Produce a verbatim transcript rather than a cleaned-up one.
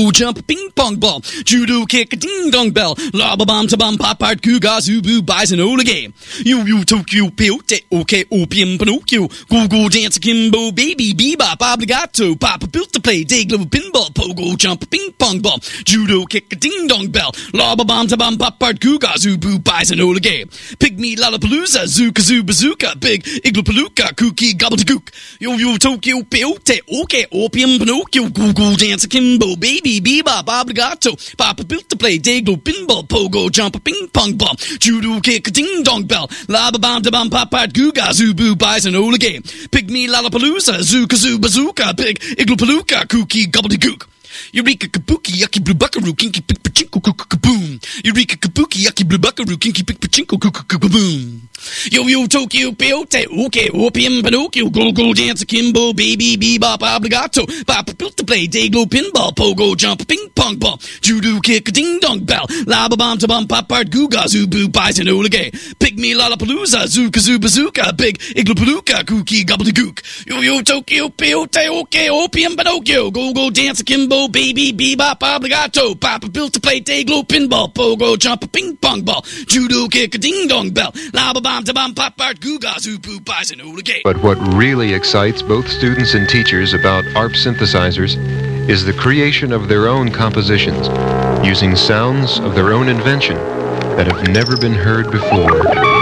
go jump, ping pong ball, judo kick, a ding dong bell, lava bomb to bomb, pop art, cougar, zubu, bison, all game. You, you, Tokyo, peyote, okay, opium, Pinocchio, go go dance, kimbo, baby, bebop, obligato, papa built to play, dig little pinball, pogo jump, ping pong ball, judo kick, a ding dong bell, lava bomb to bomb, pop art, cougar, zubu, bison, all game. Pygmy, lollapalooza, zoo, kazoo, bazooka, big igloo palooka, kooky, gobbledygook. Yo, yo, Tokyo, peyote, okay, opium, Pinocchio, go go dance, kimbo, baby, bebop, obligato, papa built to play, dig little pinball, pogo jump, ping pong ball, judo kick, a ding dong bell, lava bomb to bomb, pop art, googa, zubu, bison, all game. Pygmy, lollapalooza, zoo, kazoo, bazooka, big igloo palooka, kooky, gobbledygook. Eureka kabuki, yucky blue buckaroo, kinky pick pachinko, cuckoo kaboom. Eureka kabuki, yucky blue buckaroo, kinky pick pachinko, cuckoo kaboom. Yo yo Tokyo, peyote, okay, opium, Pinocchio, go go dance, kimbo, baby, bebop, obligato, papa built to play, dayglow, pinball, pogo jump, ping pong ball, judo kick, a ding dong bell, lava bomb to bomb, pop art, googa, zubu, bison, oligay, pygmy, lollapalooza, zoo, kazoo, bazooka, big igloo palooka, kooky, gobbledygook. Yo yo Tokyo, peyote, okay, opium, Pinocchio, go go dance, kimbo, baby, bebop, obligato, papa built to play, dayglow, pinball, pogo jump, a ping pong ball, judo kick, a ding dong bell, lava bomb to bomb, pop art, googa, zubu, bison, oligay. But what really excites both students and teachers about A R P synthesizers is the creation of their own compositions, using sounds of their own invention that have never been heard before.